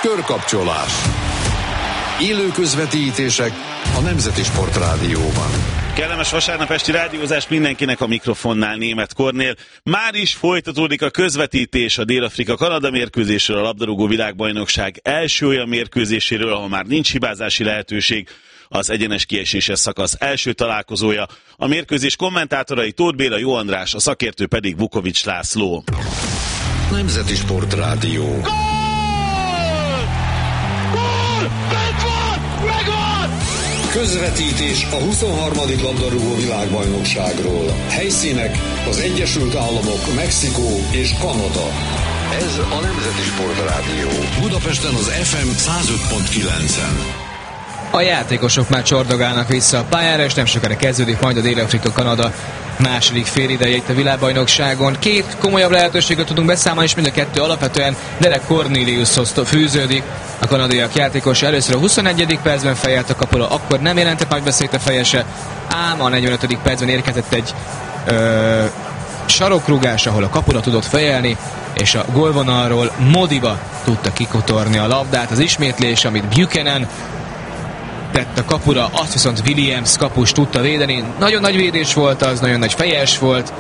Körkapcsolás. Élő közvetítések a Nemzeti Sportrádióban. Kellemes vasárnap esti rádiózás mindenkinek, a mikrofonnál Németh Kornél. Már is folytatódik a közvetítés a Dél-Afrika-Kanada mérkőzésről, a labdarúgó világbajnokság első olyan mérkőzéséről, ahol már nincs hibázási lehetőség. Az egyenes kieséses szakasz első találkozója. A mérkőzés kommentátorai Tóth Béla, Jó András, a szakértő pedig Vukovics László. Nemzeti Sportrádió. Közvetítés a 23. labdarúgó világbajnokságról. Helyszínek az Egyesült Államok, Mexikó és Kanada. Ez a Nemzeti Sportrádió. Budapesten az FM 105.9-en. A játékosok már csordogálnak vissza a pályára, és nem sokára kezdődik majd a Dél-Afrika-Kanada második félideje itt a világbajnokságon. Két komolyabb lehetőséget tudunk beszámolni, és mind a kettő alapvetően Derek Corneliushoz fűződik. A kanadaiak játékos először a 21. percben fejelt a kapura, akkor nem jelentett nagy beszélt a fejese, ám a 45. percben érkezett egy sarokrúgás, ahol a kapura tudott fejelni, és a gólvonalról Modiba tudta kikotorni a labdát. Az ismétlés, amit Buchanan tett a kapura, azt viszont Williams kapus tudta védeni. Nagyon nagy védés volt az, nagyon nagy fejes volt,